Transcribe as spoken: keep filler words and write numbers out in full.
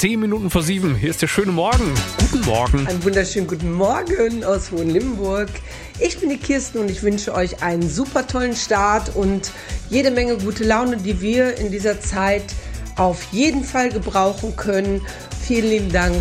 zehn Minuten vor sieben. Hier ist der schöne Morgen. Guten Morgen. Einen wunderschönen guten Morgen aus Hohenlimburg. Ich bin die Kirsten und ich wünsche euch einen super tollen Start und jede Menge gute Laune, die wir in dieser Zeit auf jeden Fall gebrauchen können. Vielen lieben Dank